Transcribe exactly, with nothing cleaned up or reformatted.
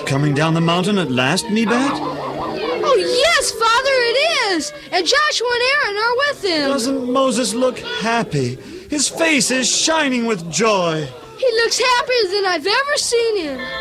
coming down the mountain at last, Nebat? Oh, yes, Father, it is. And Joshua and Aaron are with him. Doesn't Moses look happy? His face is shining with joy. He looks happier than I've ever seen him.